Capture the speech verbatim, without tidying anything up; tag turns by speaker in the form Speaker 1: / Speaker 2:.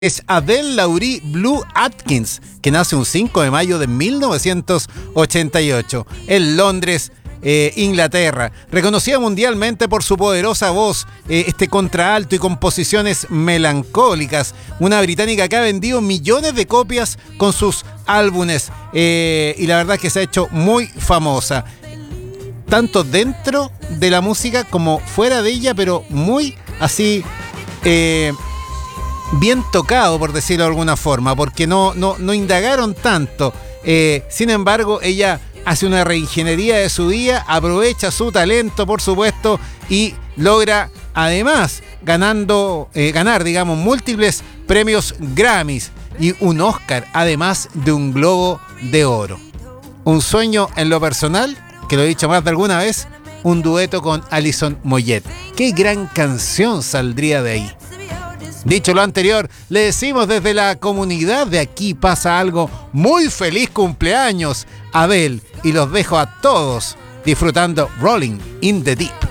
Speaker 1: Es Adele Laurie Blue Atkins, que nace un cinco de mayo de mil novecientos ochenta y ocho en Londres, eh, Inglaterra. Reconocida mundialmente por su poderosa voz, eh, este contralto y composiciones melancólicas. Una británica que ha vendido millones de copias con sus álbumes eh, y la verdad es que se ha hecho muy famosa. Tanto dentro de la música como fuera de ella, pero muy así... Eh, bien tocado, por decirlo de alguna forma, porque no, no, no indagaron tanto. Eh, sin embargo, ella hace una reingeniería de su vida, aprovecha su talento, por supuesto, y logra, además, ganando, eh, ganar, digamos, múltiples premios Grammys y un Oscar, además de un Globo de Oro. Un sueño en lo personal, que lo he dicho más de alguna vez, un dueto con Alison Moyet. ¡Qué gran canción saldría de ahí! Dicho lo anterior, le decimos desde la comunidad de Aquí Pasa Algo, muy feliz cumpleaños, Adele, y los dejo a todos disfrutando Rolling in the Deep.